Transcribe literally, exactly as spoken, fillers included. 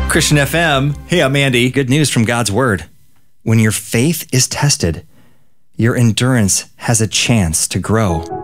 Christian F M. Hey, I'm Andy. Good news from God's Word. When your faith is tested, your endurance has a chance to grow.